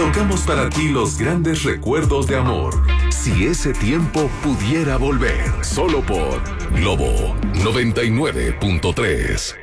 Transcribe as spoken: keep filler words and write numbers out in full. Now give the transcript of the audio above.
tocamos para ti los grandes recuerdos de amor. Si ese tiempo pudiera volver, solo por Globo noventa y nueve punto tres.